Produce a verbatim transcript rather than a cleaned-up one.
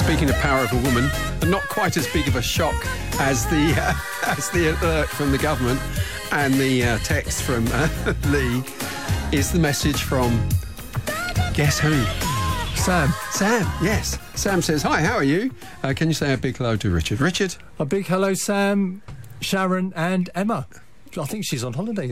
Speaking of power of a woman, and not quite as big of a shock as the uh, as the alert from the government and the uh, text from uh, Lee, is the message from, guess who? Sam. Sam, yes. Sam says, hi, how are you? Uh, can you say a big hello to Richard? Richard? A big hello, Sam, Sharon and Emma. I think she's on holiday.